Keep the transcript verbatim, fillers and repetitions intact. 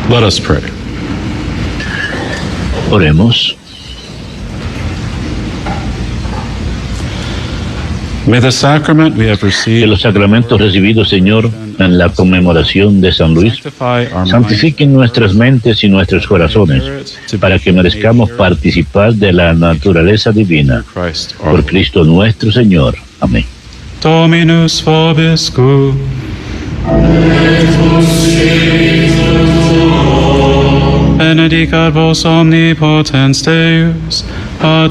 Let us pray. Oremos. May the sacrament we have Que received los sacramentos recibidos, Señor, en la conmemoración de San Luis, sanctify our santifiquen nuestras mentes y nuestros corazones, para que merezcamos participar de la naturaleza divina. Christ our Por Lord. Cristo nuestro Señor. Amén. Dominus vobiscum. Benedicat vos omnipotens Deus, Pater